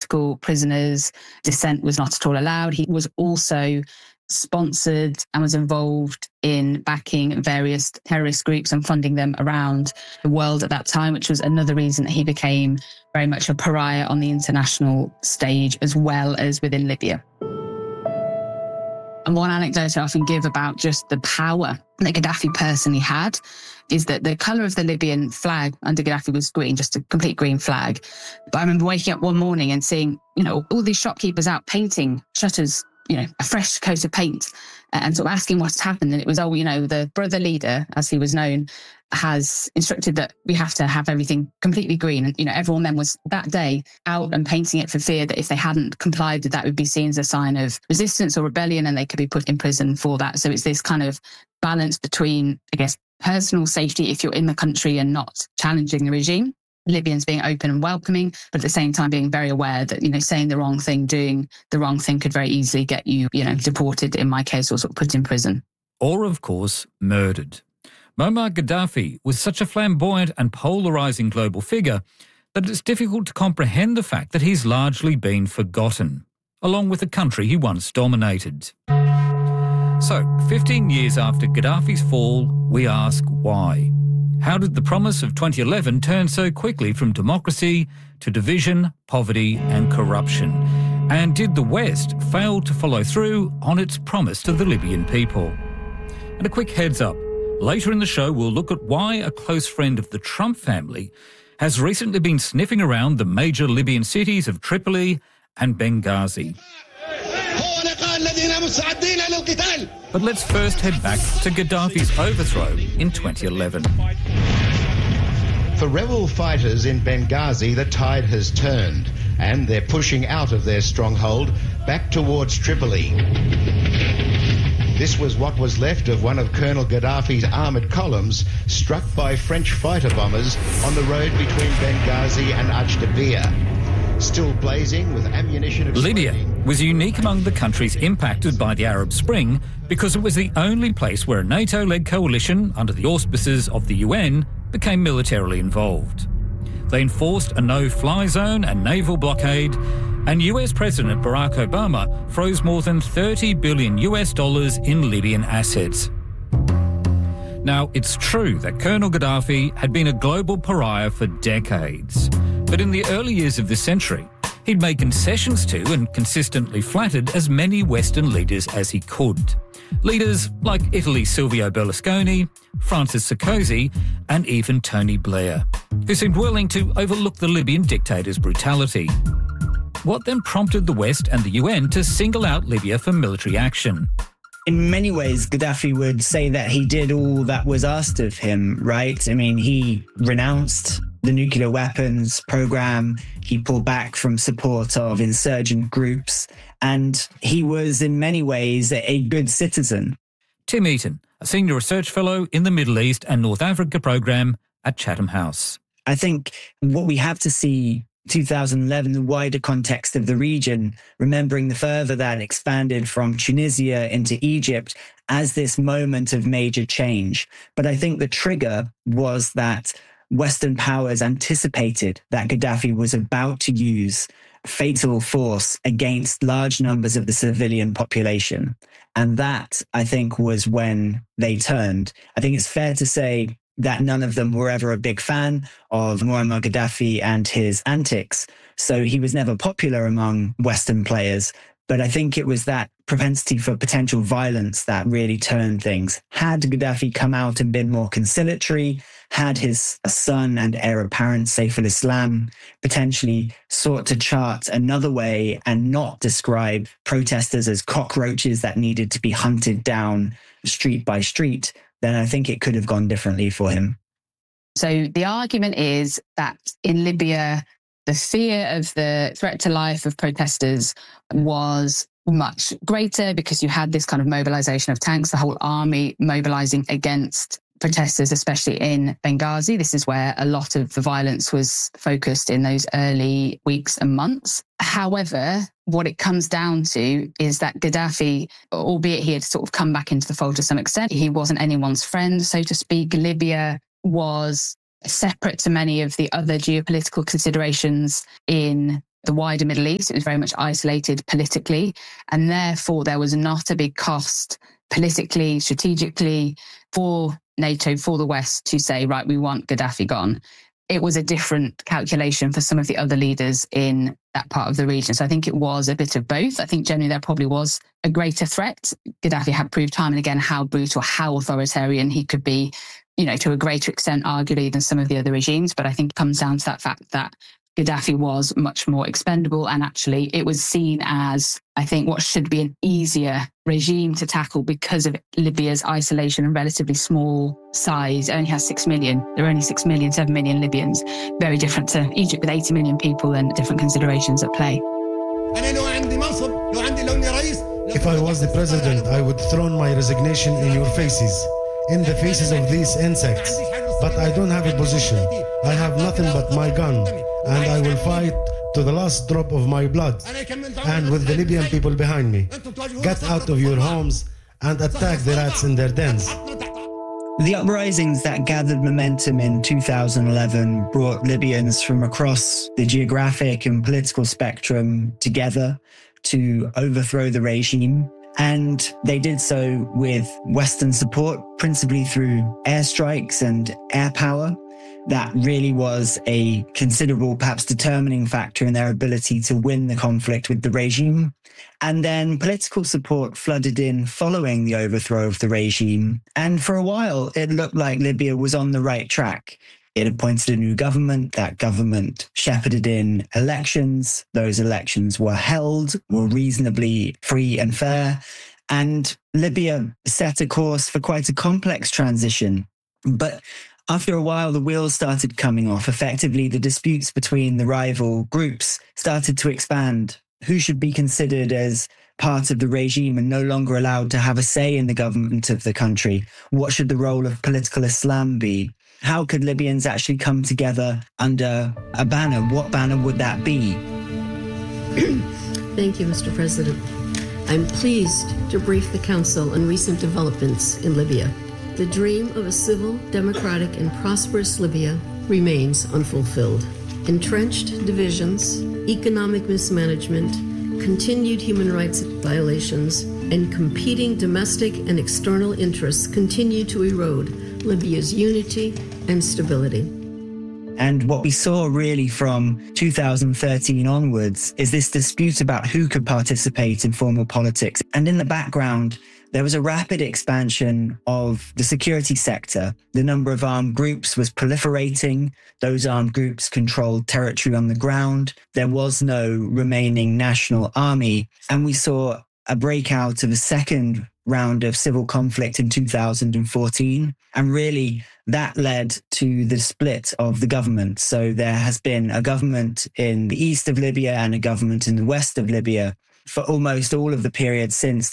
political prisoners. Dissent was not at all allowed. He was also sponsored and was involved in backing various terrorist groups and funding them around the world at that time, which was another reason that he became very much a pariah on the international stage as well as within Libya. And one anecdote I often give about just the power that Gaddafi personally had is that the colour of the Libyan flag under Gaddafi was green, just a complete green flag. But I remember waking up one morning and seeing, all these shopkeepers out painting shutters, a fresh coat of paint, and sort of asking what's happened. And it was, the brother leader, as he was known, has instructed that we have to have everything completely green. And, everyone then was that day out and painting it for fear that if they hadn't complied, that would be seen as a sign of resistance or rebellion and they could be put in prison for that. So it's this kind of balance between, I guess, personal safety if you're in the country and not challenging the regime, Libyans being open and welcoming, but at the same time being very aware that, saying the wrong thing, doing the wrong thing could very easily get you, deported in my case, or sort of put in prison. Or, of course, murdered. Muammar Gaddafi was such a flamboyant and polarising global figure that it's difficult to comprehend the fact that he's largely been forgotten, along with the country he once dominated. So, 15 years after Gaddafi's fall, we ask why. How did the promise of 2011 turn so quickly from democracy to division, poverty and corruption? And did the West fail to follow through on its promise to the Libyan people? And a quick heads up, later in the show we'll look at why a close friend of the Trump family has recently been sniffing around the major Libyan cities of Tripoli and Benghazi. But let's first head back to Gaddafi's overthrow in 2011. For rebel fighters in Benghazi, the tide has turned, and they're pushing out of their stronghold back towards Tripoli. This was what was left of one of Colonel Gaddafi's armoured columns struck by French fighter bombers on the road between Benghazi and Ajdabiya. Still blazing with ammunition. Libya was unique among the countries impacted by the Arab Spring because it was the only place where a NATO-led coalition under the auspices of the UN became militarily involved. They enforced a no-fly zone and naval blockade, and US President Barack Obama froze more than $30 billion in Libyan assets. Now, it's true that Colonel Gaddafi had been a global pariah for decades. But in the early years of this century, he'd made concessions to and consistently flattered as many Western leaders as he could. Leaders like Italy's Silvio Berlusconi, Francis Sarkozy, and even Tony Blair, who seemed willing to overlook the Libyan dictator's brutality. What then prompted the West and the UN to single out Libya for military action? In many ways, Gaddafi would say that he did all that was asked of him, right? I mean, he renounced the nuclear weapons program, he pulled back from support of insurgent groups, and he was in many ways a good citizen. Tim Eaton, a senior research fellow in the Middle East and North Africa program at Chatham House. I think what we have to see 2011, the wider context of the region, remembering the further that expanded from Tunisia into Egypt as this moment of major change. But I think the trigger was that Western powers anticipated that Gaddafi was about to use fatal force against large numbers of the civilian population. And that, I think, was when they turned. I think it's fair to say that none of them were ever a big fan of Muammar Gaddafi and his antics. So he was never popular among Western players. But I think it was that propensity for potential violence that really turned things. Had Gaddafi come out and been more conciliatory, had his son and heir apparent, Saif al-Islam, potentially sought to chart another way and not describe protesters as cockroaches that needed to be hunted down street by street, then I think it could have gone differently for him. So the argument is that in Libya, the fear of the threat to life of protesters was much greater because you had this kind of mobilization of tanks, the whole army mobilizing against protesters, especially in Benghazi. This is where a lot of the violence was focused in those early weeks and months. However, what it comes down to is that Gaddafi, albeit he had sort of come back into the fold to some extent, he wasn't anyone's friend, so to speak. Libya was separate to many of the other geopolitical considerations in the wider Middle East. It was very much isolated politically. And therefore, there was not a big cost politically, strategically for NATO, for the West to say, right, we want Gaddafi gone. It was a different calculation for some of the other leaders in that part of the region. So I think it was a bit of both. I think generally there probably was a greater threat. Gaddafi had proved time and again how brutal, how authoritarian he could be, to a greater extent, arguably, than some of the other regimes. But I think it comes down to that fact that Gaddafi was much more expendable, and actually it was seen as, I think, what should be an easier regime to tackle because of Libya's isolation and relatively small size. It only has 6 million. There are only 6 million, 7 million Libyans. Very different to Egypt with 80 million people and different considerations at play. If I was the president, I would throw my resignation in your faces, in the faces of these insects. But I don't have a position. I have nothing but my gun, and I will fight to the last drop of my blood, and with the Libyan people behind me. Get out of your homes and attack the rats in their dens. The uprisings that gathered momentum in 2011 brought Libyans from across the geographic and political spectrum together to overthrow the regime. And they did so with Western support, principally through airstrikes and air power. That really was a considerable, perhaps determining factor in their ability to win the conflict with the regime. And then political support flooded in following the overthrow of the regime. And for a while, it looked like Libya was on the right track. It appointed a new government. That government shepherded in elections. Those elections were held, were reasonably free and fair. And Libya set a course for quite a complex transition. But after a while, the wheels started coming off. Effectively, the disputes between the rival groups started to expand. Who should be considered as part of the regime and no longer allowed to have a say in the government of the country? What should the role of political Islam be? How could Libyans actually come together under a banner? What banner would that be? Thank you, Mr. President. I'm pleased to brief the Council on recent developments in Libya. The dream of a civil, democratic, and prosperous Libya remains unfulfilled. Entrenched divisions, economic mismanagement, continued human rights violations, and competing domestic and external interests continue to erode Libya's unity and stability. And what we saw really from 2013 onwards is this dispute about who could participate in formal politics. And in the background, there was a rapid expansion of the security sector. The number of armed groups was proliferating. Those armed groups controlled territory on the ground. There was no remaining national army. And we saw a breakout of a second round of civil conflict in 2014. And really, that led to the split of the government. So there has been a government in the east of Libya and a government in the west of Libya for almost all of the period since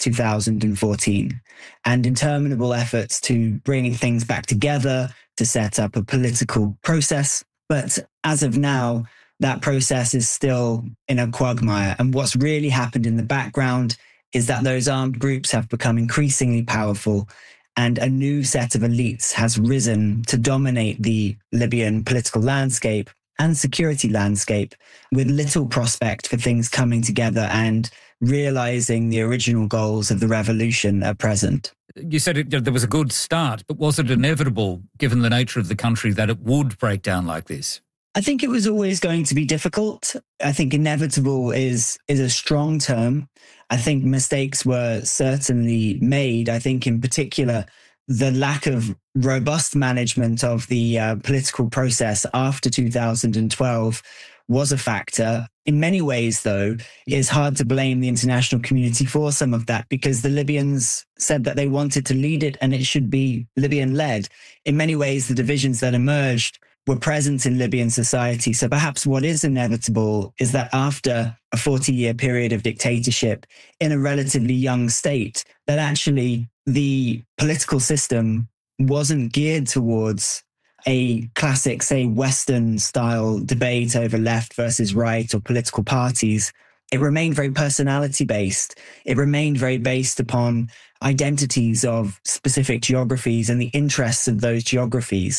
2014. And interminable efforts to bring things back together, to set up a political process. But as of now, that process is still in a quagmire. And what's really happened in the background is that those armed groups have become increasingly powerful, and a new set of elites has risen to dominate the Libyan political landscape and security landscape, with little prospect for things coming together and realizing the original goals of the revolution at present. You said there was a good start, but was it inevitable, given the nature of the country, that it would break down like this? I think it was always going to be difficult. I think inevitable is a strong term. I think mistakes were certainly made. I think in particular, the lack of robust management of the political process after 2012 was a factor. In many ways, though, it's hard to blame the international community for some of that, because the Libyans said that they wanted to lead it and it should be Libyan-led. In many ways, the divisions that emerged were present in Libyan society. So perhaps what is inevitable is that after a 40-year period of dictatorship in a relatively young state, that actually the political system wasn't geared towards a classic, say, Western-style debate over left versus right or political parties. It remained very personality-based. It remained very based upon identities of specific geographies and the interests of those geographies.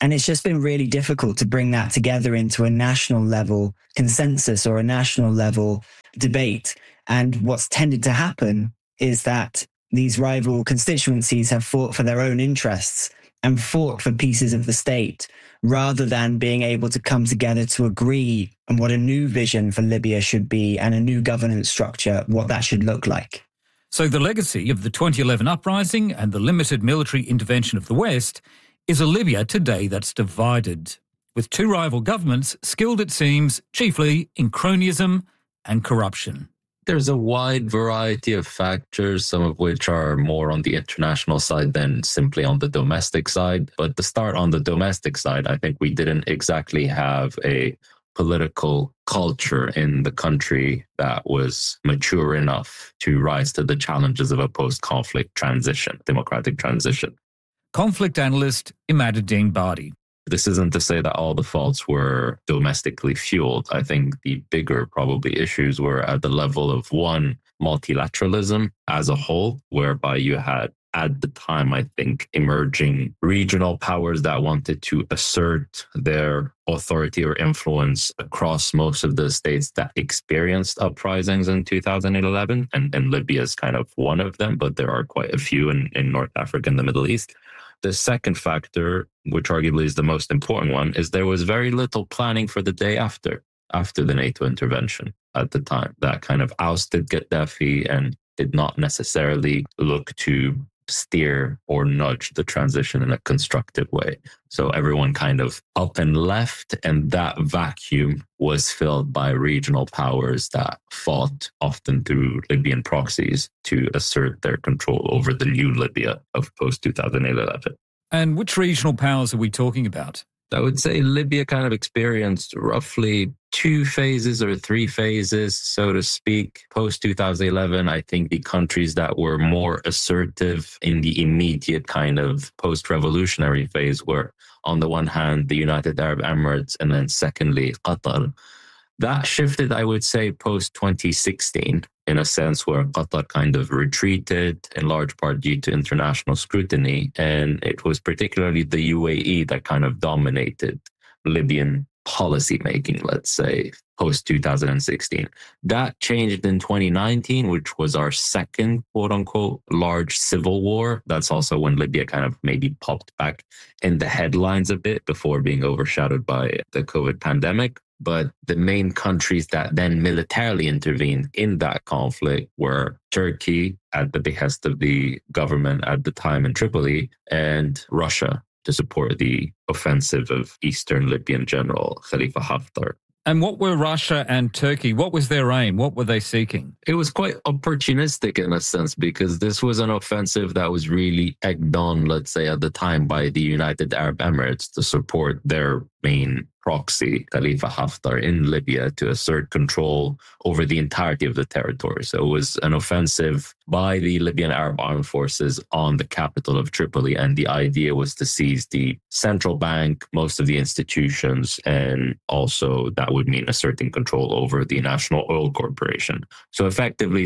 And it's just been really difficult to bring that together into a national level consensus or a national level debate. And what's tended to happen is that these rival constituencies have fought for their own interests and fought for pieces of the state rather than being able to come together to agree on what a new vision for Libya should be and a new governance structure, what that should look like. So the legacy of the 2011 uprising and the limited military intervention of the West is a Libya today that's divided, with two rival governments skilled, it seems, chiefly in cronyism and corruption. There's a wide variety of factors, some of which are more on the international side than simply on the domestic side. But to start on the domestic side, I think we didn't exactly have a political culture in the country that was mature enough to rise to the challenges of a post-conflict transition, democratic transition. Conflict analyst Imaduddin Badi. This isn't to say that all the faults were domestically fueled. I think the bigger probably issues were at the level of, one, multilateralism as a whole, whereby you had at the time, I think, emerging regional powers that wanted to assert their authority or influence across most of the states that experienced uprisings in 2011. And Libya is kind of one of them, but there are quite a few in North Africa and the Middle East. The second factor, which arguably is the most important one, is there was very little planning for the day after the NATO intervention at the time. That kind of ousted Gaddafi and did not necessarily look to steer or nudge the transition in a constructive way. So everyone kind of up and left, and that vacuum was filled by regional powers that fought often through Libyan proxies to assert their control over the new Libya of post-2011. And which regional powers are we talking about? I would say Libya kind of experienced roughly 2 phases or 3 phases, so to speak. Post-2011, I think the countries that were more assertive in the immediate kind of post-revolutionary phase were, on the one hand, the United Arab Emirates, and then secondly, Qatar. That shifted, I would say, post-2016, in a sense where Qatar kind of retreated, in large part due to international scrutiny. And it was particularly the UAE that kind of dominated Libyan policymaking, let's say, post-2016. That changed in 2019, which was our second, quote-unquote, large civil war. That's also when Libya kind of maybe popped back in the headlines a bit before being overshadowed by the COVID pandemic. But the main countries that then militarily intervened in that conflict were Turkey, at the behest of the government at the time in Tripoli, and Russia to support the offensive of Eastern Libyan General Khalifa Haftar. And what were Russia and Turkey? What was their aim? What were they seeking? It was quite opportunistic in a sense, because this was an offensive that was really egged on, let's say, at the time by the United Arab Emirates to support their main proxy, Khalifa Haftar, in Libya to assert control over the entirety of the territory. So it was an offensive by the Libyan Arab Armed Forces on the capital of Tripoli. And the idea was to seize the central bank, most of the institutions, and also that would mean asserting control over the National Oil Corporation. So effectively,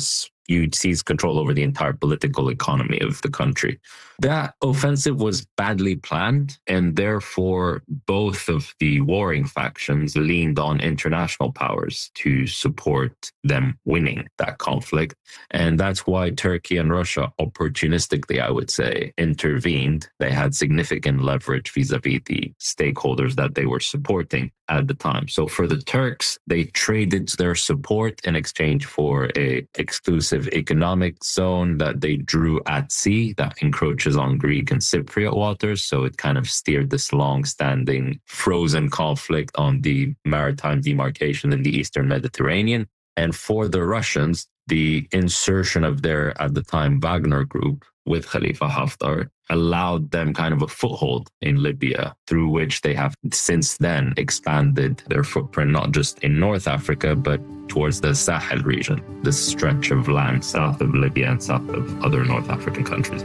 you'd seize control over the entire political economy of the country. That offensive was badly planned, and therefore both of the warring factions leaned on international powers to support them winning that conflict. And that's why Turkey and Russia opportunistically, I would say, intervened. They had significant leverage vis-a-vis the stakeholders that they were supporting at the time. So for the Turks, they traded their support in exchange for an exclusive economic zone that they drew at sea that encroaches on Greek and Cypriot waters. So it kind of steered this long-standing frozen conflict on the maritime demarcation in the Eastern Mediterranean. And for the Russians, the insertion of their, at the time, Wagner group with Khalifa Haftar allowed them kind of a foothold in Libya, through which they have since then expanded their footprint, not just in North Africa, but towards the Sahel region, this stretch of land south of Libya and south of other North African countries.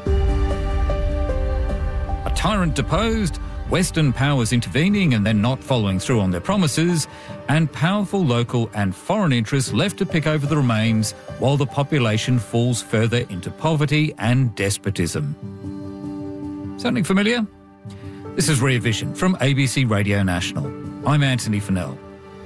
A tyrant deposed, Western powers intervening and then not following through on their promises, and powerful local and foreign interests left to pick over the remains while the population falls further into poverty and despotism. Something familiar? This is Rear Vision from ABC Radio National. I'm Anthony Fennell.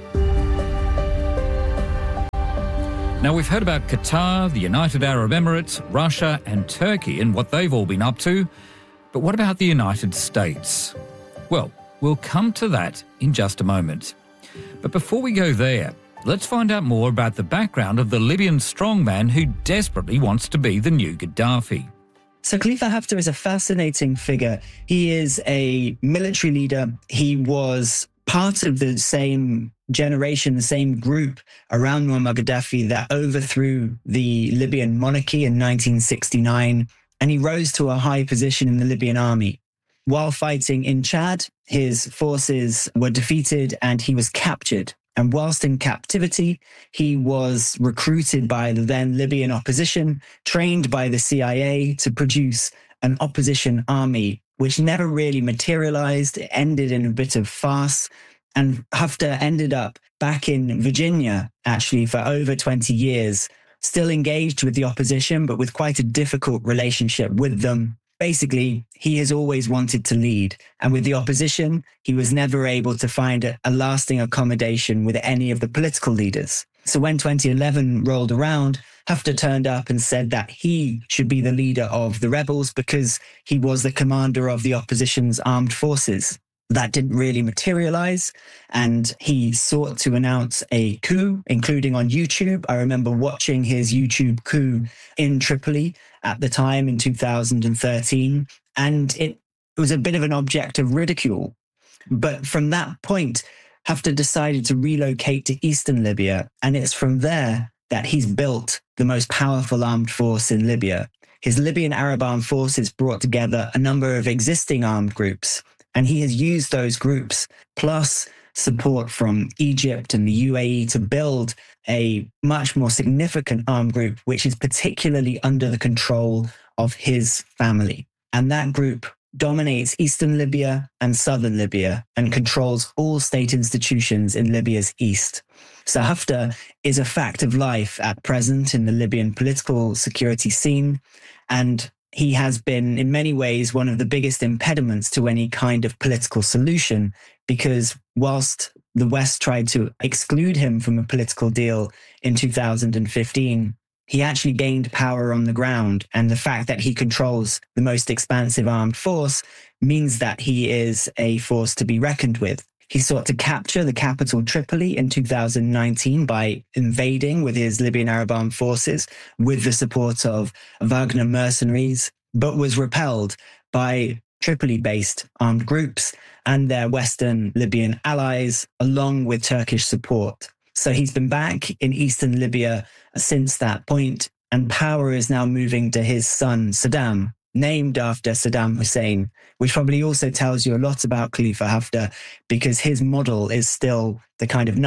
Now, we've heard about Qatar, the United Arab Emirates, Russia and Turkey and what they've all been up to. But what about the United States? Well, we'll come to that in just a moment. But before we go there, let's find out more about the background of the Libyan strongman who desperately wants to be the new Gaddafi. So Khalifa Haftar is a fascinating figure. He is a military leader. He was part of the same generation, the same group around Muammar Gaddafi that overthrew the Libyan monarchy in 1969, and he rose to a high position in the Libyan army. While fighting in Chad, his forces were defeated and he was captured. And whilst in captivity, he was recruited by the then Libyan opposition, trained by the CIA to produce an opposition army, which never really materialized. It ended in a bit of farce. And Haftar ended up back in Virginia, actually, for over 20 years, still engaged with the opposition, but with quite a difficult relationship with them. Basically, he has always wanted to lead. And with the opposition, he was never able to find a lasting accommodation with any of the political leaders. So when 2011 rolled around, Haftar turned up and said that he should be the leader of the rebels because he was the commander of the opposition's armed forces. That didn't really materialize, and he sought to announce a coup, including on YouTube. I remember watching his YouTube coup in Tripoli at the time in 2013, and it was a bit of an object of ridicule. But from that point, Haftar decided to relocate to eastern Libya, and it's from there that he's built the most powerful armed force in Libya. His Libyan Arab Armed Forces brought together a number of existing armed groups, and he has used those groups, plus support from Egypt and the UAE, to build a much more significant armed group, which is particularly under the control of his family. And that group dominates eastern Libya and southern Libya and controls all state institutions in Libya's east. So Haftar is a fact of life at present in the Libyan political security scene, and he has been, in many ways, one of the biggest impediments to any kind of political solution, because whilst the West tried to exclude him from a political deal in 2015, he actually gained power on the ground. And the fact that he controls the most expansive armed force means that he is a force to be reckoned with. He sought to capture the capital Tripoli in 2019 by invading with his Libyan Arab Armed Forces with the support of Wagner mercenaries, but was repelled by Tripoli-based armed groups and their Western Libyan allies, along with Turkish support. So he's been back in eastern Libya since that point, and power is now moving to his son, Saddam, named after Saddam Hussein, which probably also tells you a lot about Khalifa Haftar, because his model is still the kind of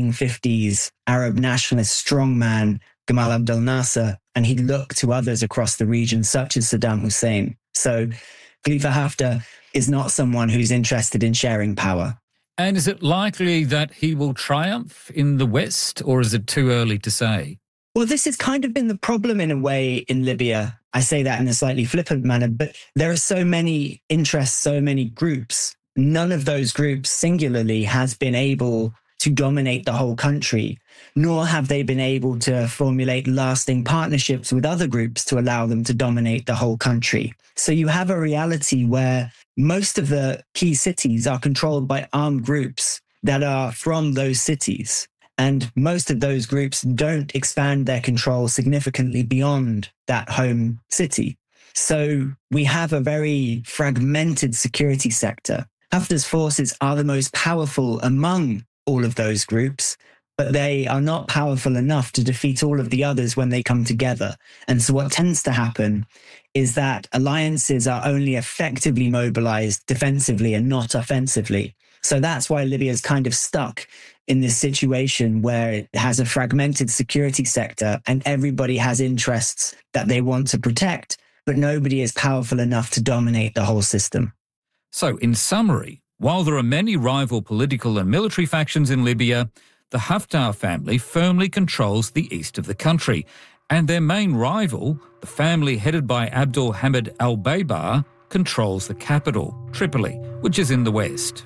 1950s Arab nationalist strongman, Gamal Abdel Nasser, and he looked to others across the region, such as Saddam Hussein. So Khalifa Haftar is not someone who's interested in sharing power. And is it likely that he will triumph in the West, or is it too early to say? Well, this has kind of been the problem in a way in Libya. I say that in a slightly flippant manner, but there are so many interests, so many groups. None of those groups singularly has been able to dominate the whole country, nor have they been able to formulate lasting partnerships with other groups to allow them to dominate the whole country. So you have a reality where most of the key cities are controlled by armed groups that are from those cities. And most of those groups don't expand their control significantly beyond that home city. So we have a very fragmented security sector. Haftar's forces are the most powerful among all of those groups, but they are not powerful enough to defeat all of the others when they come together. And so what tends to happen is that alliances are only effectively mobilized defensively and not offensively. So that's why Libya is kind of stuck in this situation where it has a fragmented security sector and everybody has interests that they want to protect, but nobody is powerful enough to dominate the whole system. So in summary, while there are many rival political and military factions in Libya, the Haftar family firmly controls the east of the country, and their main rival, the family headed by Abdul Hamid al-Baybar, controls the capital, Tripoli, which is in the west.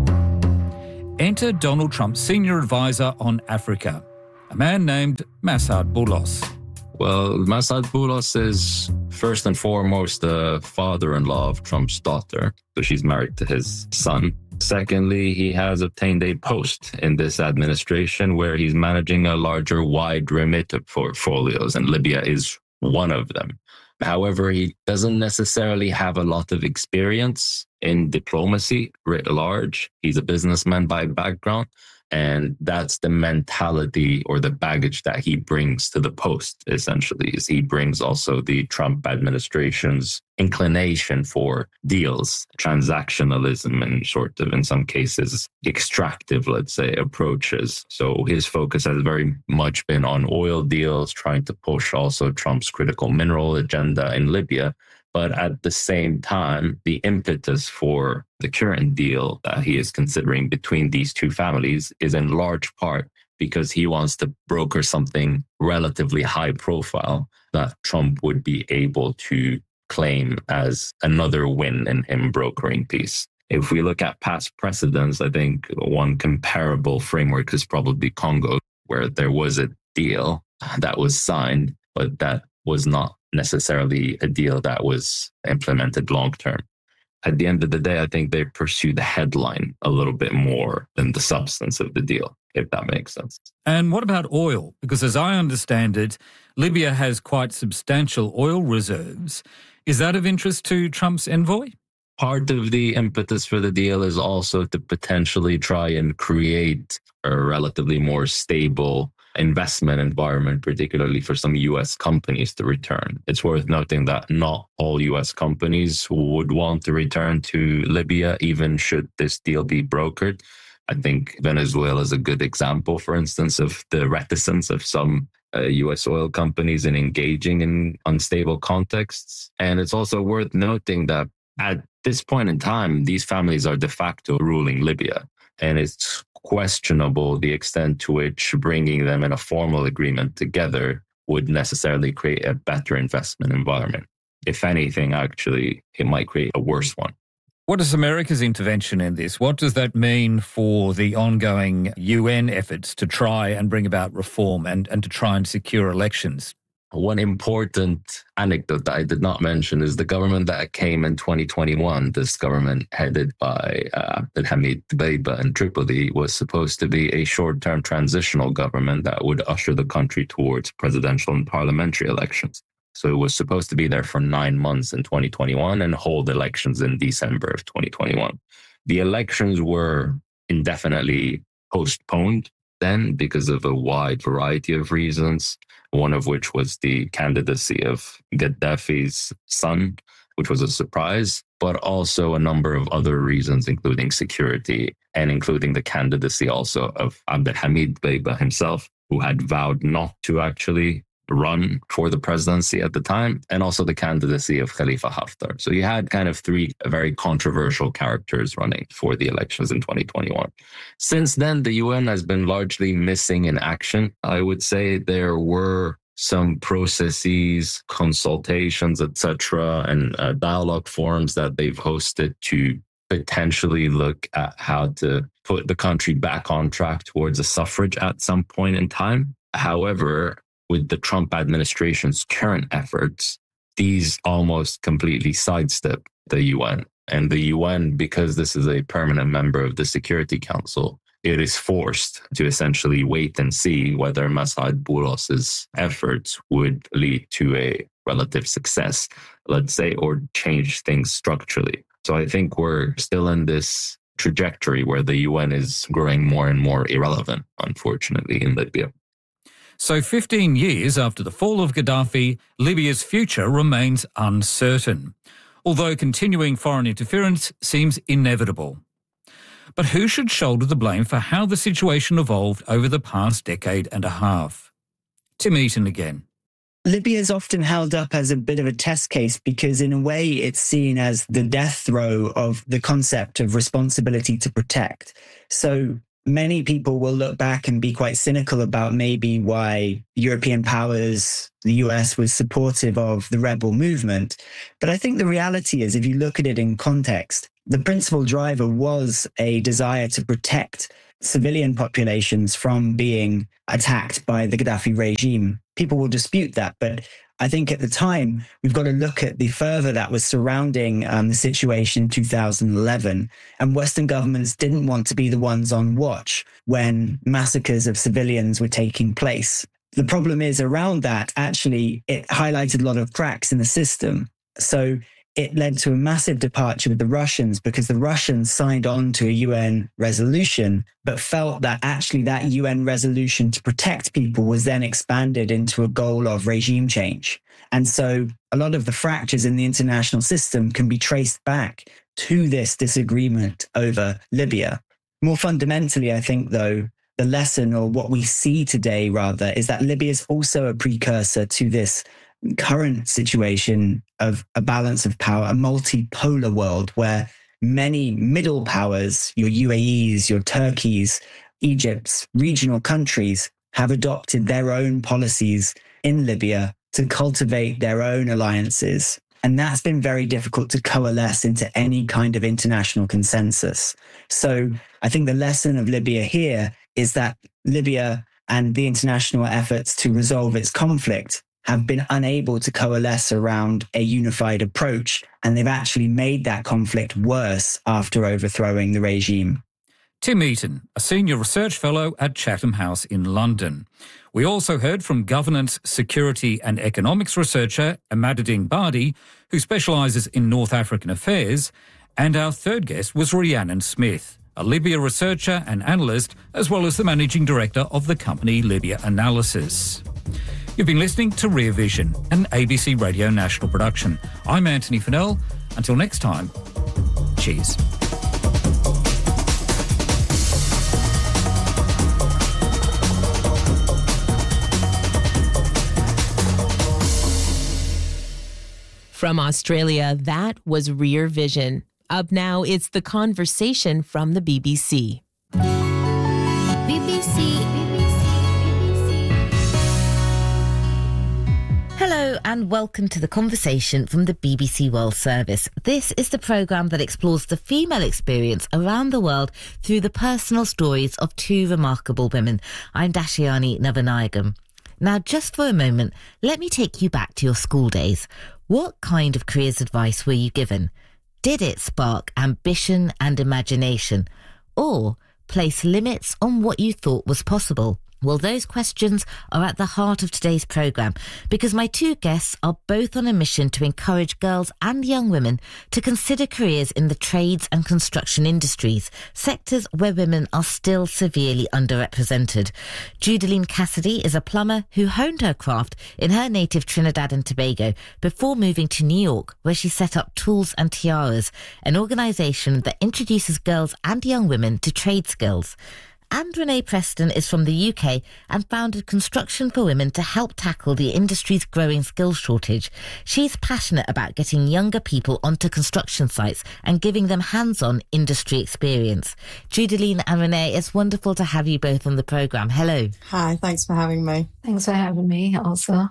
Enter Donald Trump's senior advisor on Africa, a man named Massad Boulos. Well, Massad Boulos is first and foremost the father-in-law of Trump's daughter, so she's married to his son. Secondly, he has obtained a post in this administration where he's managing a larger, wide remit of portfolios, and Libya is one of them. However, he doesn't necessarily have a lot of experience in diplomacy writ large. He's a businessman by background, and that's the mentality or the baggage that he brings to the post, essentially, is he brings also the Trump administration's inclination for deals, transactionalism, and sort of, in some cases, extractive, let's say, approaches. So his focus has very much been on oil deals, trying to push also Trump's critical mineral agenda in Libya. But at the same time, the impetus for the current deal that he is considering between these two families is in large part because he wants to broker something relatively high profile that Trump would be able to claim as another win in him brokering peace. If we look at past precedents, I think one comparable framework is probably Congo, where there was a deal that was signed, but that was not necessarily a deal that was implemented long term. At the end of the day, I think they pursue the headline a little bit more than the substance of the deal, if that makes sense. And what about oil? Because as I understand it, Libya has quite substantial oil reserves. Is that of interest to Trump's envoy? Part of the impetus for the deal is also to potentially try and create a relatively more stable investment environment, particularly for some U.S. companies to return. It's worth noting that not all U.S. companies would want to return to Libya, even should this deal be brokered. I think Venezuela is a good example, for instance, of the reticence of some U.S. oil companies in engaging in unstable contexts. And it's also worth noting that at this point in time, these families are de facto ruling Libya. And it's questionable the extent to which bringing them in a formal agreement together would necessarily create a better investment environment. If anything, actually, it might create a worse one. What is America's intervention in this? What does that mean for the ongoing UN efforts to try and bring about reform and to try and secure elections? One important anecdote that I did not mention is the government that came in 2021. This government headed by Abdelhamid Dbeibeh in Tripoli was supposed to be a short-term transitional government that would usher the country towards presidential and parliamentary elections. So it was supposed to be there for 9 months in 2021 and hold elections in December of 2021. The elections were indefinitely postponed then because of a wide variety of reasons, one of which was the candidacy of Gaddafi's son, which was a surprise, but also a number of other reasons, including security and including the candidacy also of Abdelhamid Dbeibeh himself, who had vowed not to actually run for the presidency at the time, and also the candidacy of Khalifa Haftar. So you had kind of three very controversial characters running for the elections in 2021. Since then, the UN has been largely missing in action. I would say there were some processes, consultations, etc., and dialogue forums that they've hosted to potentially look at how to put the country back on track towards a suffrage at some point in time. However, with the Trump administration's current efforts, these almost completely sidestep the UN. And the UN, because this is a permanent member of the Security Council, it is forced to essentially wait and see whether Massad Boulos's efforts would lead to a relative success, let's say, or change things structurally. So I think we're still in this trajectory where the UN is growing more and more irrelevant, unfortunately, in Libya. So 15 years after the fall of Gaddafi, Libya's future remains uncertain, although continuing foreign interference seems inevitable. But who should shoulder the blame for how the situation evolved over the past decade and a half? Tim Eaton again. Libya is often held up as a bit of a test case because in a way it's seen as the death throw of the concept of responsibility to protect. So many people will look back and be quite cynical about maybe why European powers, the US, was supportive of the rebel movement. But I think the reality is, if you look at it in context, the principal driver was a desire to protect civilian populations from being attacked by the Gaddafi regime. People will dispute that, but I think at the time, we've got to look at the fervor that was surrounding the situation in 2011. And Western governments didn't want to be the ones on watch when massacres of civilians were taking place. The problem is around that, actually, it highlighted a lot of cracks in the system. So it led to a massive departure with the Russians, because the Russians signed on to a UN resolution, but felt that actually that UN resolution to protect people was then expanded into a goal of regime change. And so a lot of the fractures in the international system can be traced back to this disagreement over Libya. More fundamentally, I think, though, the lesson, or what we see today rather, is that Libya is also a precursor to this current situation of a balance of power, a multipolar world where many middle powers, your UAEs, your Turkeys, Egypt's, regional countries, have adopted their own policies in Libya to cultivate their own alliances. And that's been very difficult to coalesce into any kind of international consensus. So I think the lesson of Libya here is that Libya and the international efforts to resolve its conflict have been unable to coalesce around a unified approach, and they've actually made that conflict worse after overthrowing the regime. Tim Eaton, a senior research fellow at Chatham House in London. We also heard from governance, security and economics researcher Ahmaduddin Badi, who specialises in North African affairs, and our third guest was Rhiannon Smith, a Libya researcher and analyst, as well as the managing director of the company Libya Analysis. You've been listening to Rear Vision, an ABC Radio National production. I'm Anthony Fennell. Until next time, cheers. From Australia, that was Rear Vision. Up now, it's The Conversation from the BBC. Hello and welcome to The Conversation from the BBC World Service. This is the programme that explores the female experience around the world through the personal stories of two remarkable women. I'm Dashiani Navanayagam. Now, just for a moment, let me take you back to your school days. What kind of careers advice were you given? Did it spark ambition and imagination, or place limits on what you thought was possible? Well, those questions are at the heart of today's programme, because my two guests are both on a mission to encourage girls and young women to consider careers in the trades and construction industries, sectors where women are still severely underrepresented. Judaline Cassidy is a plumber who honed her craft in her native Trinidad and Tobago before moving to New York, where she set up Tools and Tiaras, an organisation that introduces girls and young women to trade skills. And Renee Preston is from the UK and founded Construction for Women to help tackle the industry's growing skills shortage. She's passionate about getting younger people onto construction sites and giving them hands-on industry experience. Judaline and Renee, it's wonderful to have you both on the programme. Hello. Hi, thanks for having me. Thanks for having me also.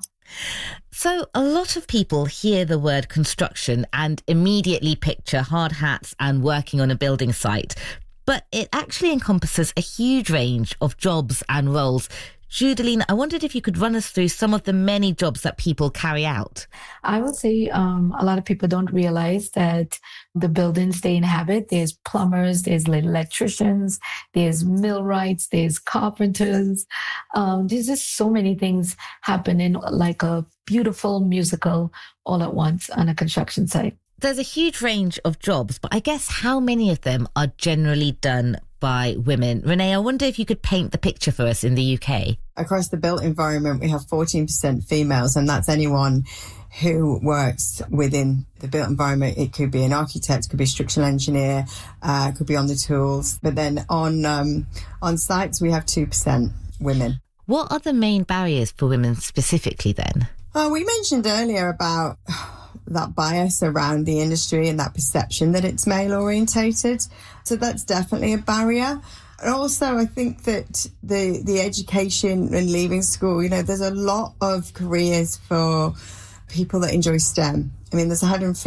So a lot of people hear the word construction and immediately picture hard hats and working on a building site. But it actually encompasses a huge range of jobs and roles. Judaline, I wondered if you could run us through some of the many jobs that people carry out. I would say a lot of people don't realize that the buildings they inhabit, there's plumbers, there's electricians, there's millwrights, there's carpenters. There's just so many things happening, like a beautiful musical all at once on a construction site. There's a huge range of jobs, but I guess how many of them are generally done by women? Renee, I wonder if you could paint the picture for us in the UK. Across the built environment, we have 14% females, and that's anyone who works within the built environment. It could be an architect, could be a structural engineer, could be on the tools. But then on sites, we have 2% women. What are the main barriers for women specifically then? We mentioned earlier about that bias around the industry and that perception that it's male orientated. So that's definitely a barrier. And also, I think that the education and leaving school, you know, there's a lot of careers for people that enjoy STEM. I mean, there's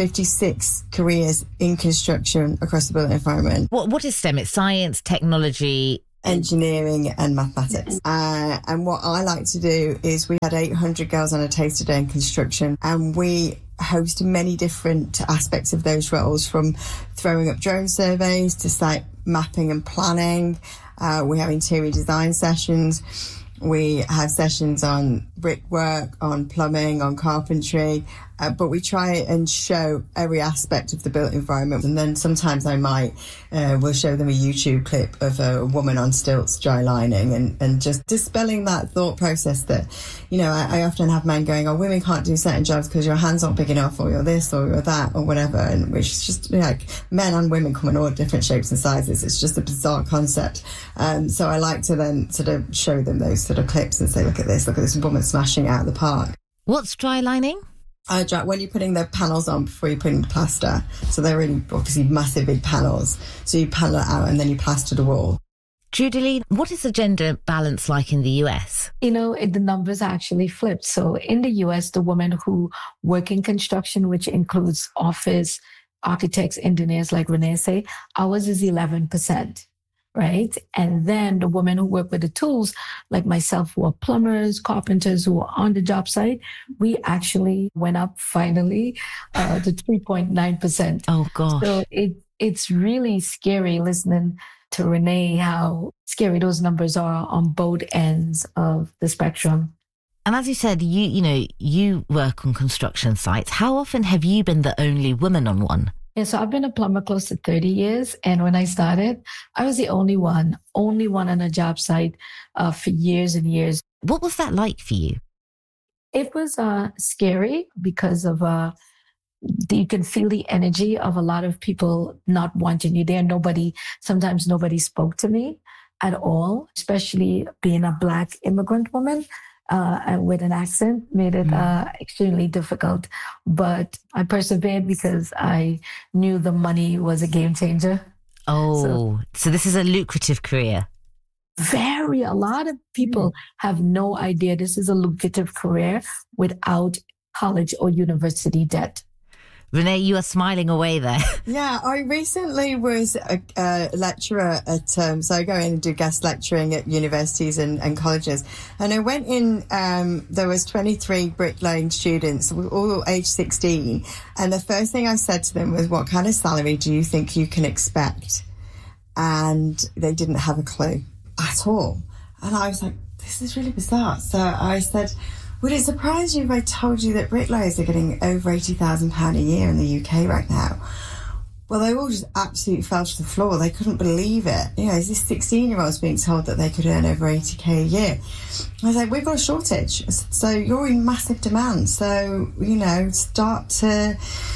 156 careers in construction across the built environment. What is STEM? It's science, technology, engineering and mathematics. And what I like to do is we had 800 girls on a taster day in construction, and we host many different aspects of those roles, from throwing up drone surveys to site mapping and planning. We have interior design sessions. We have sessions on brickwork, on plumbing, on carpentry, but we try and show every aspect of the built environment. And then sometimes we'll show them a YouTube clip of a woman on stilts dry lining, and just dispelling that thought process that, you know, I often have men going, oh, women can't do certain jobs because your hands aren't big enough, or you're this or you're that or whatever, and which is just, you know, like, men and women come in all different shapes and sizes. It's just a bizarre concept. So I like to then sort of show them those sort of clips and say, look at this woman smashing it out of the park. What's dry lining? When you're putting the panels on before you put in the plaster. So they're really obviously massive big panels. So you panel it out and then you plaster the wall. Judy, what is the gender balance like in the US? You know, the numbers actually flipped. So in the US, the women who work in construction, which includes office, architects, engineers, like Renee say, ours is 11%. Right. And then the women who work with the tools, like myself, who are plumbers, carpenters, who are on the job site, we actually went up finally to 3.9%. Oh, gosh. So it's really scary listening to Renee, how scary those numbers are on both ends of the spectrum. And as you said, you work on construction sites. How often have you been the only woman on one? Yeah, so I've been a plumber close to 30 years. And when I started, I was the only one on a job site for years and years. What was that like for you? It was scary because of you can feel the energy of a lot of people not wanting you there. Sometimes nobody spoke to me at all, especially being a Black immigrant woman. With an accent made it extremely difficult. But I persevered because I knew the money was a game changer. Oh, so this is a lucrative career. A lot of people have no idea this is a lucrative career without college or university debt. Renee, you are smiling away there. Yeah, I recently was a lecturer at, so I go in and do guest lecturing at universities and colleges. And I went in, there was 23 bricklaying students, all age 16. And the first thing I said to them was, what kind of salary do you think you can expect? And they didn't have a clue at all. And I was like, this is really bizarre. So I said, would it surprise you if I told you that bricklayers are getting over £80,000 a year in the UK right now? Well, they all just absolutely fell to the floor. They couldn't believe it. You know, is this 16-year-olds being told that they could earn over 80k a year? I was like, we've got a shortage. So you're in massive demand. So, you know, start to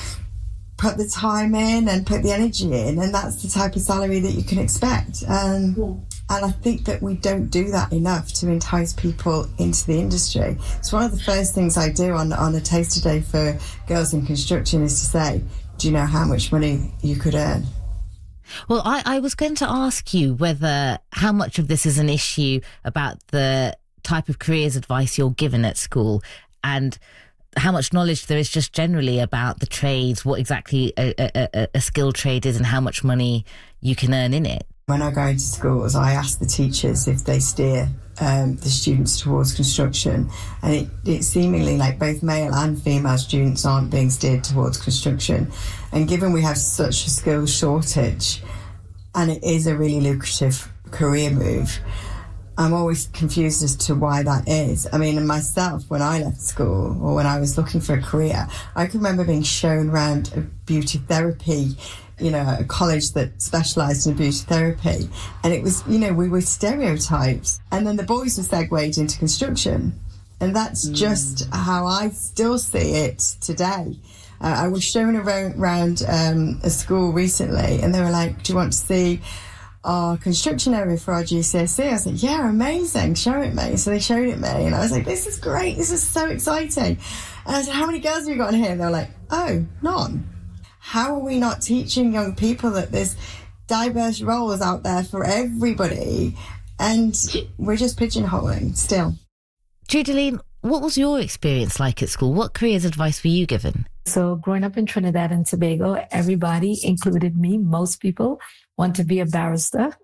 put the time in and put the energy in, and that's the type of salary that you can expect. And I think that we don't do that enough to entice people into the industry. It's one of the first things I do on a taster day for girls in construction is to say, do you know how much money you could earn? Well, I was going to ask you how much of this is an issue about the type of careers advice you're given at school, and how much knowledge there is just generally about the trades, what exactly a skilled trade is and how much money you can earn in it. When I go into schools, I ask the teachers if they steer the students towards construction, and it's seemingly like both male and female students aren't being steered towards construction. And given we have such a skills shortage, and it is a really lucrative career move, I'm always confused as to why that is. I mean, myself, when I left school or when I was looking for a career, I can remember being shown around a beauty therapy, you know, a college that specialised in beauty therapy. And it was, you know, we were stereotypes. And then the boys were segued into construction. And that's just how I still see it today. I was shown around a school recently, and they were like, do you want to see our construction area for our GCSE? I was like, yeah, amazing, show it me. So they showed it me, and I was like, this is great, this is so exciting. And I said, how many girls have you got in here? And they were like, oh, none. How are we not teaching young people that there's diverse roles out there for everybody, and we're just pigeonholing still. Judeline, what was your experience like at school? What careers advice were you given? So growing up in Trinidad and Tobago, everybody, included me, most people want to be a barrister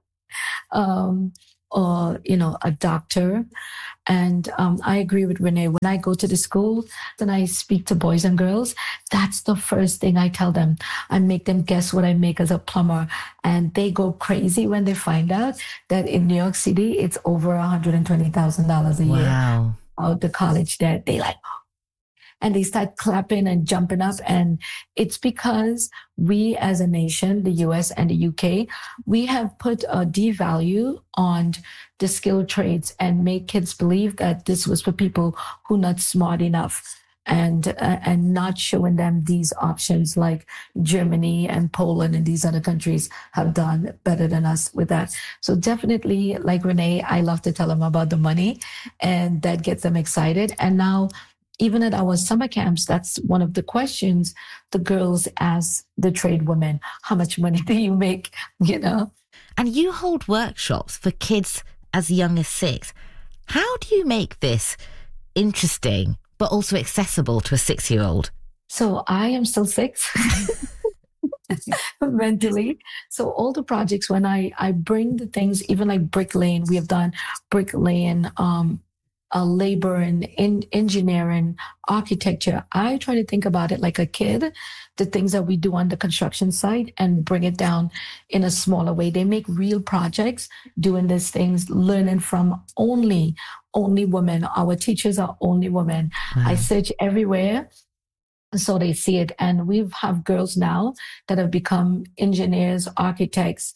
or, a doctor. And I agree with Renee. When I go to the school and I speak to boys and girls, that's the first thing I tell them. I make them guess what I make as a plumber. And they go crazy when they find out that in New York City, it's over $120,000 a year. Wow. Out the college debt. They and they start clapping and jumping up. And it's because we as a nation, the US and the UK, we have put a devalue on the skilled trades and made kids believe that this was for people who are not smart enough, and not showing them these options like Germany and Poland and these other countries have done better than us with that. So definitely, like Renee, I love to tell them about the money, and that gets them excited. And now, even at our summer camps, that's one of the questions the girls ask the trade women: how much money do you make? And you hold workshops for kids as young as 6. How do you make this interesting but also accessible to a 6-year-old? So I am still 6 mentally. So all the projects, when I bring the things, even like bricklaying, we have done bricklaying, labor and engineering, architecture. I try to think about it like a kid, the things that we do on the construction site, and bring it down in a smaller way. They make real projects doing these things, learning from only women. Our teachers are only women. I search everywhere so they see it. And we have girls now that have become engineers, architects,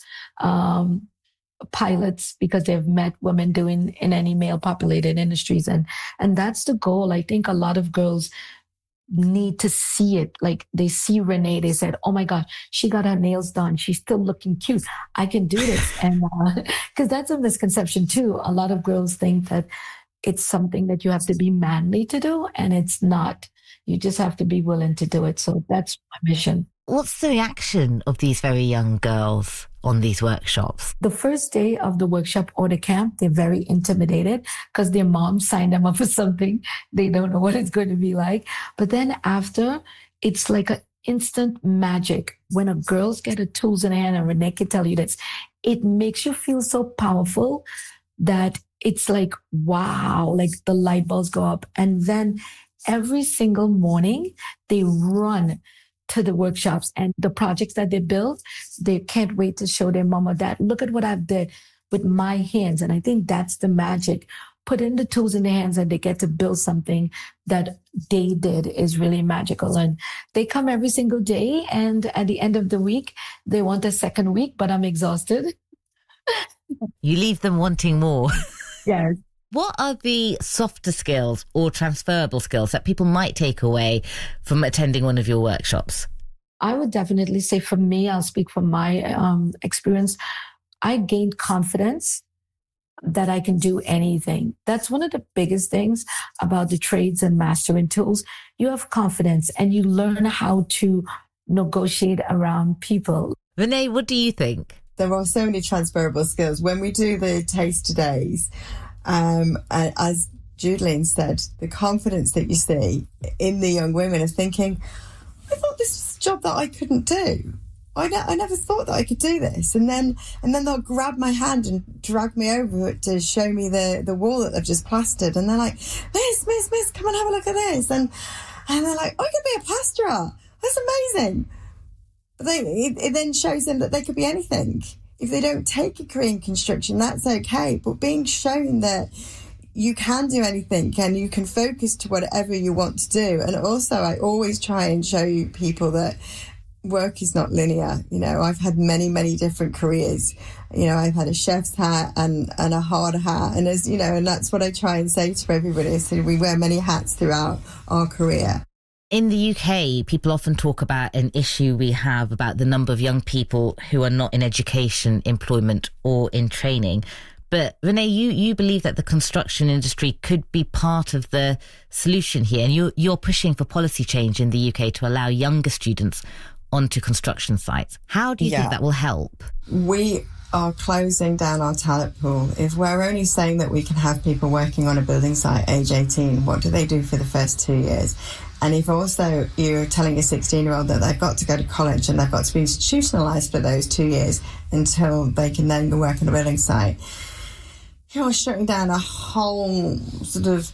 pilots, because they've met women doing in any male populated industries. And that's the goal. I think a lot of girls need to see it. Like they see Renee, they said, oh my God, she got her nails done. She's still looking cute. I can do this. And because that's a misconception too. A lot of girls think that it's something that you have to be manly to do, and it's not. You just have to be willing to do it. So that's my mission. What's the reaction of these very young girls on these workshops? The first day of the workshop or the camp, they're very intimidated because their mom signed them up for something. They don't know what it's going to be like. But then after, it's like an instant magic. When a girls get her tools in her hand, and Renee can tell you this, it makes you feel so powerful that it's like, wow, like the light bulbs go up. And then every single morning, they run to the workshops and the projects that they build. They can't wait to show their mom or dad, look at what I've did with my hands. And I think that's the magic. Put in the tools in their hands and they get to build something that they did is really magical. And they come every single day. And at the end of the week, they want a second week, but I'm exhausted. You leave them wanting more. Yes. What are the softer skills or transferable skills that people might take away from attending one of your workshops? I would definitely say, for me, I'll speak from my experience, I gained confidence that I can do anything. That's one of the biggest things about the trades and mastering tools. You have confidence and you learn how to negotiate around people. Renee, what do you think? There are so many transferable skills. When we do the taster days, as Judeline said, the confidence that you see in the young women of thinking, I thought this was a job that I couldn't do. I never thought that I could do this. And then they'll grab my hand and drag me over to show me the wall that they've just plastered. And they're like, Miss, come and have a look at this. And they're like, I could be a plasterer. That's amazing. But it then shows them that they could be anything. If they don't take a career in construction, that's okay. But being shown that you can do anything and you can focus to whatever you want to do. And also, I always try and show you people that work is not linear. You know, I've had many, many different careers. You know, I've had a chef's hat and a hard hat. And as you know, and that's what I try and say to everybody. So we wear many hats throughout our career. In the UK, people often talk about an issue we have about the number of young people who are not in education, employment or in training. But Renee, you believe that the construction industry could be part of the solution here. And you're pushing for policy change in the UK to allow younger students onto construction sites. How do you think that will help? We are closing down our talent pool. If we're only saying that we can have people working on a building site age 18, what do they do for the first 2 years? And if also you're telling a 16-year-old that they've got to go to college and they've got to be institutionalised for those 2 years until they can then go work on a building site, you're shutting down a whole sort of,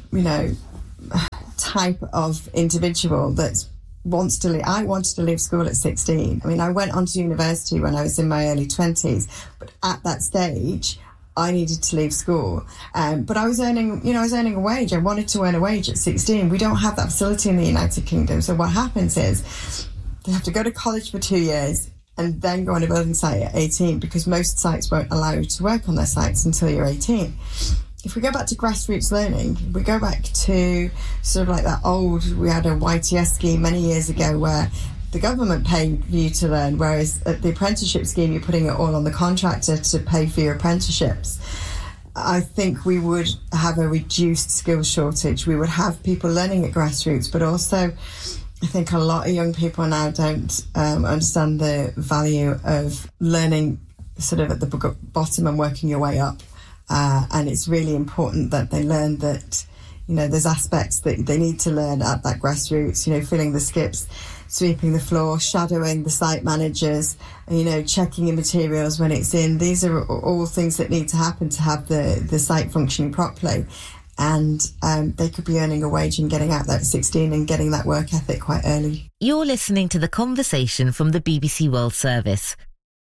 type of individual that wants to leave. I wanted to leave school at 16. I mean, I went on to university when I was in my early 20s, but at that stage, I needed to leave school. But I was earning a wage. I wanted to earn a wage at 16. We don't have that facility in the United Kingdom. So what happens is they have to go to college for 2 years and then go on a building site at 18, because most sites won't allow you to work on their sites until you're 18. If we go back to grassroots learning, we go back to sort of like that we had a YTS scheme many years ago where the government paid you to learn, whereas at the apprenticeship scheme, you're putting it all on the contractor to pay for your apprenticeships. I think we would have a reduced skills shortage. We would have people learning at grassroots, but also I think a lot of young people now don't understand the value of learning sort of at the bottom and working your way up. And it's really important that they learn that, there's aspects that they need to learn at that grassroots, filling the skips, sweeping the floor, shadowing the site managers, checking in materials when it's in. These are all things that need to happen to have the site functioning properly. And they could be earning a wage and getting out there at 16 and getting that work ethic quite early. You're listening to The Conversation from the BBC World Service.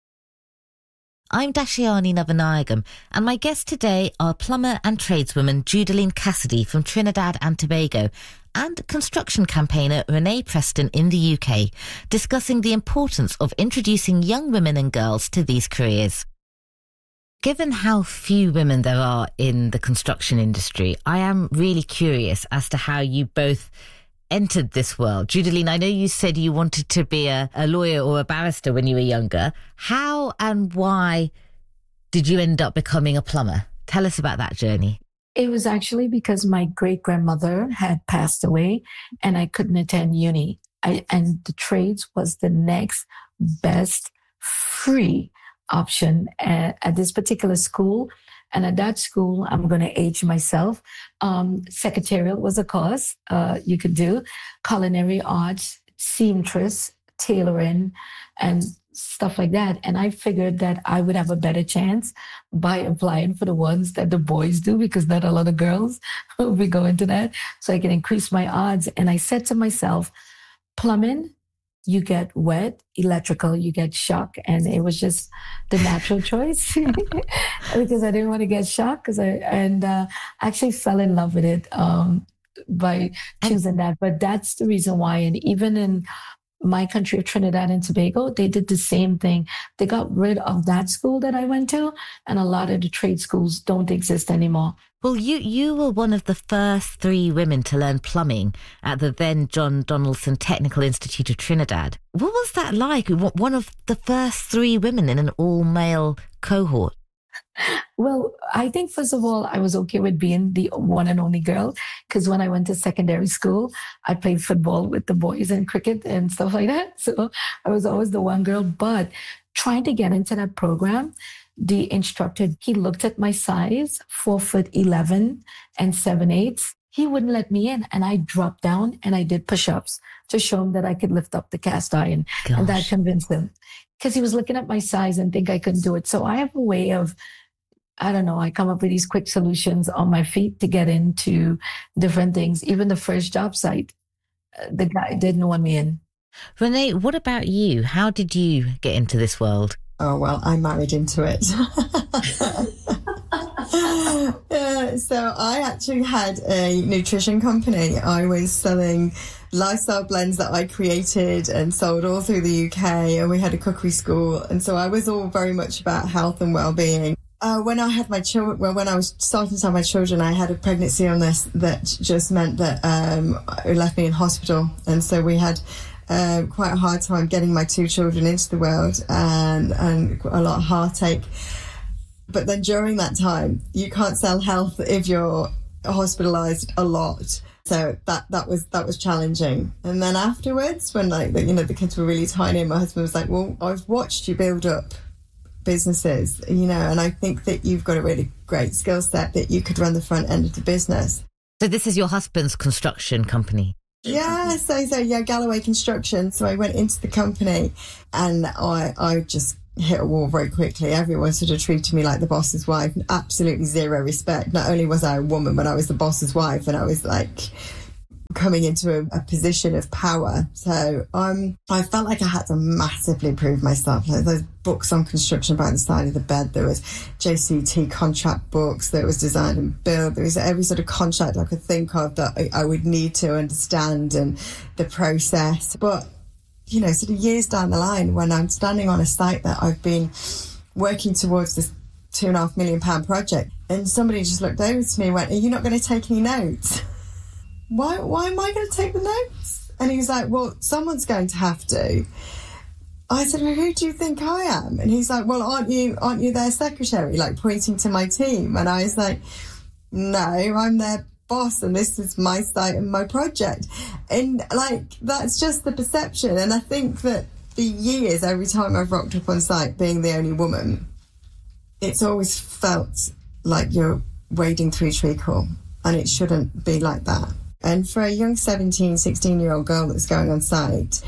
I'm Dashiani Navanayagam, and my guests today are plumber and tradeswoman Judaline Cassidy from Trinidad and Tobago and construction campaigner Renee Preston in the UK, discussing the importance of introducing young women and girls to these careers. Given how few women there are in the construction industry, I am really curious as to how you both entered this world. Judaline, I know you said you wanted to be a lawyer or a barrister when you were younger. How and why did you end up becoming a plumber? Tell us about that journey. It was actually because my great-grandmother had passed away and I couldn't attend uni. And the trades was the next best free option at this particular school. And at that school, I'm going to age myself. Secretarial was a course you could do. Culinary arts, seamstress, tailoring, and stuff like that. And I figured that I would have a better chance by applying for the ones that the boys do, because not a lot of girls will be going to that. So I can increase my odds. And I said to myself, plumbing, you get wet, electrical, you get shock. And it was just the natural choice because I didn't want to get shocked because I actually fell in love with it by choosing that. But that's the reason why. And even in my country of Trinidad and Tobago, they did the same thing. They got rid of that school that I went to, and a lot of the trade schools don't exist anymore. Well, you were one of the first 3 women to learn plumbing at the then John Donaldson Technical Institute of Trinidad. What was that like? One of the first 3 women in an all-male cohort? Well, I think, first of all, I was okay with being the one and only girl, because when I went to secondary school, I played football with the boys and cricket and stuff like that. So I was always the one girl. But trying to get into that program, the instructor, he looked at my size, 4'11" and 7/8. He wouldn't let me in. And I dropped down and I did push-ups to show him that I could lift up the cast iron. Gosh. And that convinced him, because he was looking at my size and think I couldn't do it. So I have a way of, I don't know, I come up with these quick solutions on my feet to get into different things. Even the first job site, the guy didn't want me in. Renee, what about you? How did you get into this world? Oh, well, I married into it. So I actually had a nutrition company. I was selling lifestyle blends that I created and sold all through the UK, and we had a cookery school. And so I was all very much about health and well-being. When I had my children, when I was starting to have my children, I had a pregnancy illness that just meant that it left me in hospital. And so we had quite a hard time getting my 2 children into the world, and a lot of heartache. But then during that time, you can't sell health if you're hospitalized a lot. So that was challenging. And then afterwards, when the kids were really tiny, and my husband was like, well, I've watched you build up businesses, and I think that you've got a really great skill set that you could run the front end of the business. So this is your husband's construction company? Yeah, so Galloway Construction. So I went into the company and I just hit a wall very quickly. Everyone sort of treated me like the boss's wife, and absolutely zero respect. Not only was I a woman, but I was the boss's wife, and I was like coming into a position of power. So I felt like I had to massively prove myself. Like those books on construction by the side of the bed, there was JCT contract books, there was design and build, there was every sort of contract I could think of that I would need to understand and the process. But sort of years down the line, when I'm standing on a site that I've been working towards this £2.5 million project, and somebody just looked over to me and went, are you not going to take any notes? Why am I going to take the notes? And he was like, well, someone's going to have to. I said, well, who do you think I am? And he's like, well, aren't you their secretary? Like pointing to my team. And I was like, no, I'm their boss, and this is my site and my project. And that's just the perception. And I think that for years, every time I've rocked up on site being the only woman, it's always felt like you're wading through treacle, and it shouldn't be like that. And for a young 17, 16-year-old girl that's going on site,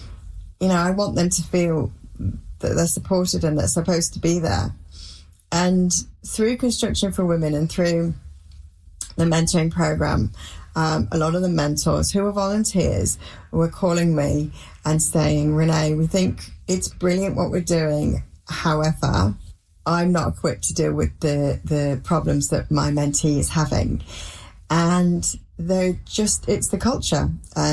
I want them to feel that they're supported and they're supposed to be there. And through Construction for Women and through the mentoring program, a lot of the mentors who are volunteers were calling me and saying, Renee, we think it's brilliant what we're doing. However, I'm not equipped to deal with the problems that my mentee is having. And it's the culture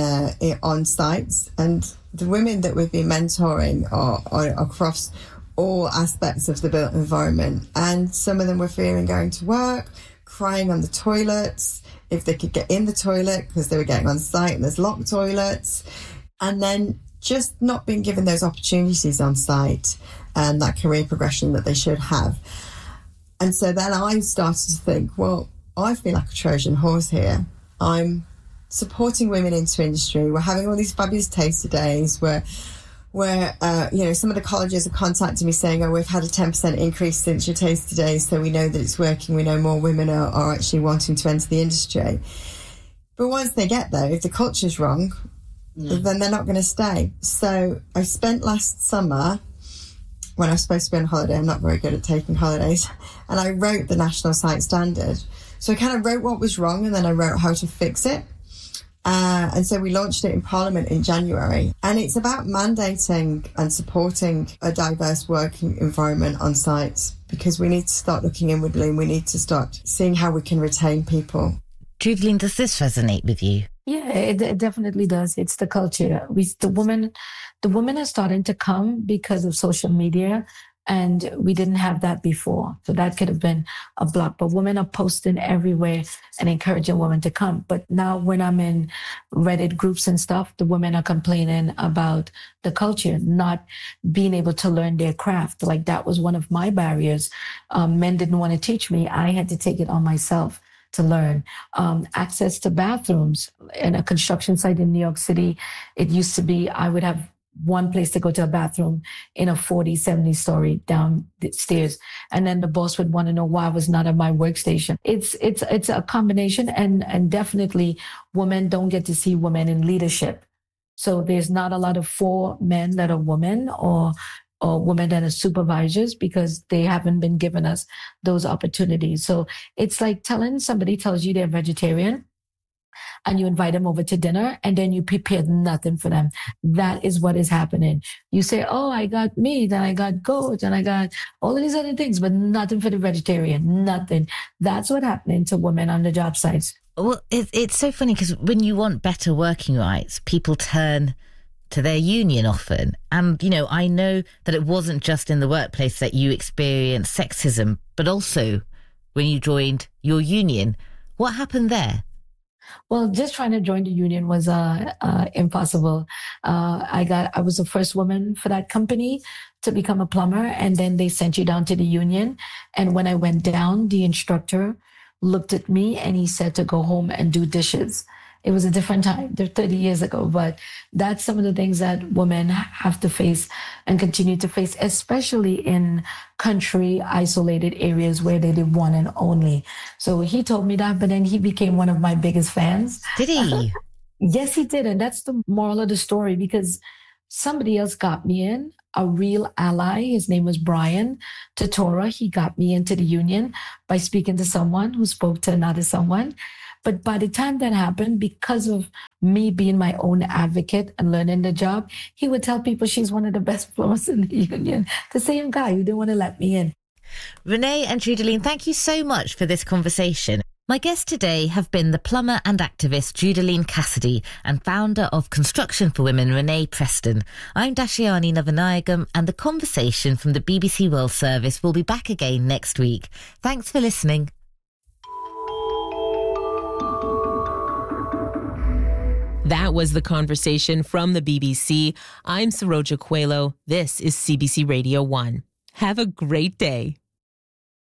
on sites, and the women that we've been mentoring are across all aspects of the built environment. And some of them were fearing going to work, crying on the toilets, if they could get in the toilet, because they were getting on site and there's locked toilets, and then just not being given those opportunities on site and that career progression that they should have. And so then I started to think, well, I feel like a Trojan horse here. I'm supporting women into industry. We're having all these fabulous taster days where some of the colleges are contacting me saying, oh, we've had a 10% increase since your taster days, so we know that it's working. We know more women are actually wanting to enter the industry. But once they get there, if the culture's wrong, then they're not going to stay. So I spent last summer, when I was supposed to be on holiday, I'm not very good at taking holidays, and I wrote the National Site Standard. So I kind of wrote what was wrong, and then I wrote how to fix it. And so we launched it in Parliament in January. And it's about mandating and supporting a diverse working environment on sites, because we need to start looking inwardly, and we need to start seeing how we can retain people. Judeline, does this resonate with you? Yeah, it definitely does. It's the culture. The women are starting to come because of social media, and we didn't have that before. So that could have been a block. But women are posting everywhere and encouraging women to come. But now when I'm in Reddit groups and stuff, the women are complaining about the culture, not being able to learn their craft. Like that was one of my barriers. Men didn't want to teach me. I had to take it on myself to learn. Access to bathrooms. In a construction site in New York City, it used to be I would have one place to go to a bathroom in a 40, 70 story down the stairs. And then the boss would want to know why I was not at my workstation. It's a combination, and definitely women don't get to see women in leadership. So there's not a lot of 4 men that are women or women that are supervisors, because they haven't been given us those opportunities. So it's like somebody tells you they're vegetarian, and you invite them over to dinner, and then you prepared nothing for them. That is what is happening. You say, oh, I got meat, and I got goat, and I got all of these other things, but nothing for the vegetarian, nothing. That's what's happening to women on the job sites. Well, it's so funny, because when you want better working rights, people turn to their union often. And, I know that it wasn't just in the workplace that you experienced sexism, but also when you joined your union. What happened there? Well, just trying to join the union was impossible. I was the first woman for that company to become a plumber, and then they sent you down to the union. And when I went down, the instructor looked at me and he said to go home and do dishes. It was a different time. They're 30 years ago, but that's some of the things that women have to face and continue to face, especially in country isolated areas where they live one and only. So he told me that, but then he became one of my biggest fans. Did he? Yes, he did. And that's the moral of the story, because somebody else got me in, a real ally. His name was Brian Totora. He got me into the union by speaking to someone who spoke to another someone. But by the time that happened, because of me being my own advocate and learning the job, he would tell people she's one of the best plumbers in the union. The same guy who didn't want to let me in. Renee and Judaline, thank you so much for this conversation. My guests today have been the plumber and activist Judaline Cassidy and founder of Construction for Women, Renee Preston. I'm Dashiani Navanayagam, and The Conversation from the BBC World Service will be back again next week. Thanks for listening. That was The Conversation from the BBC. I'm Saroja Coelho. This is CBC Radio 1. Have a great day.